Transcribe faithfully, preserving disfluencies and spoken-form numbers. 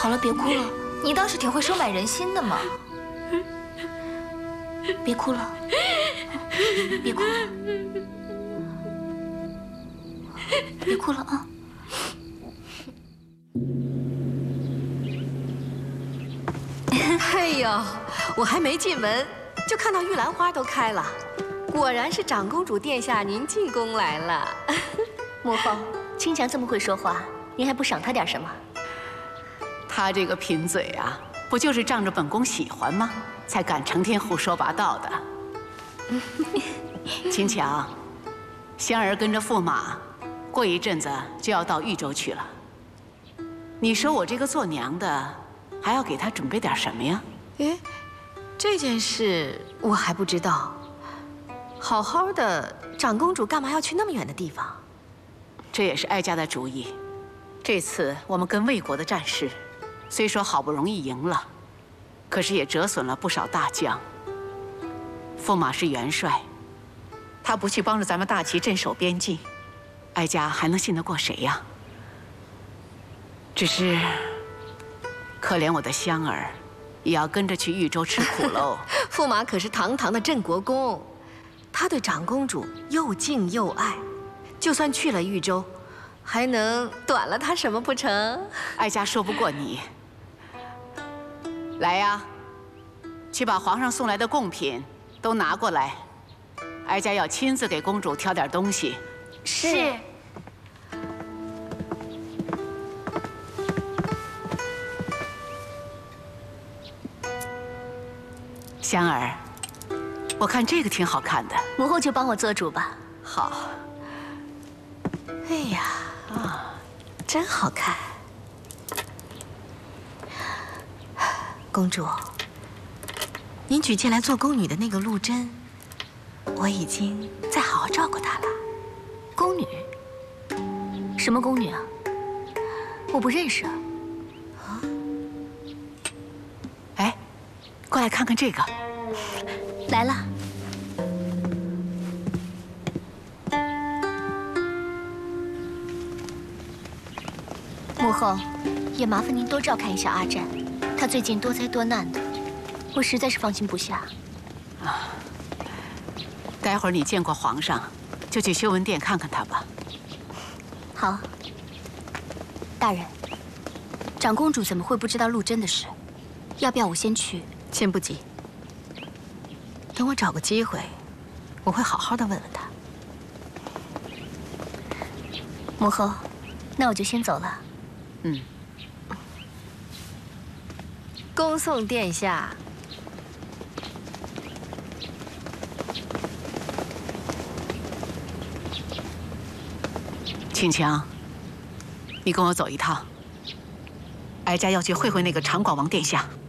好了，别哭了，你倒是挺会收买人心的嘛。别哭了，别哭了，别哭了啊！ 哎呦，我还没进门，就看到玉兰花都开了，果然是长公主殿下您进宫来了。 母后，清强这么会说话，您还不赏他点什么？ 他这个贫嘴啊，不就是仗着本宫喜欢吗？才敢成天胡说八道的。秦强，香儿跟着驸马，过一阵子就要到豫州去了。你说我这个做娘的，还要给她准备点什么呀？ 哎，这件事我还不知道。好好的长公主干嘛要去那么远的地方？ 这也是哀家的主意。这次我们跟魏国的战事，虽说好不容易赢了，可是也折损了不少大将。驸马是元帅，他不去帮着咱们大齐镇守边境，哀家还能信得过谁呀？只是，可怜我的香儿，也要跟着去豫州吃苦喽。 驸马可是堂堂的镇国公，他对长公主又敬又爱，就算去了豫州，还能短了他什么不成？ 哀家说不过你。来呀，去把皇上送来的贡品都拿过来，哀家要亲自给公主挑点东西。 是。 香儿，我看这个挺好看的， 母后就帮我做主吧。 好。 哎呀，啊，真好看。公主，您举荐来做宫女的那个陆贞，我已经在好好照顾她了。 宫女？什么宫女啊？我不认识啊。 啊？哎，过来看看这个。 来了。母后，也麻烦您多照看一下阿占，他最近多灾多难的，我实在是放心不下。 啊，待会儿你见过皇上，就去修文殿看看他吧。 好。大人，长公主怎么会不知道陆贞的事？要不要我先去？ 先不急，等我找个机会，我会好好的问问她。 母后，那我就先走了。 嗯。 恭送殿下。 庆强，你跟我走一趟，哀家要去会会那个长广王殿下。